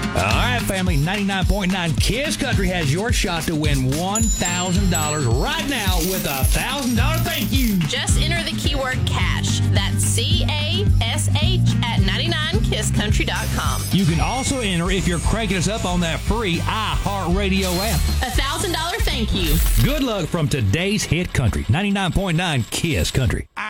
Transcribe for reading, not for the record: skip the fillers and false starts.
All right, family, 99.9 Kiss Country has your shot to win $1,000 right now with a $1,000 thank you. Just enter the keyword cash. That's CASH at 99kisscountry.com. You can also enter if you're cranking us up on that free iHeartRadio app. $1,000 thank you. Good luck from today's hit country, 99.9 Kiss Country.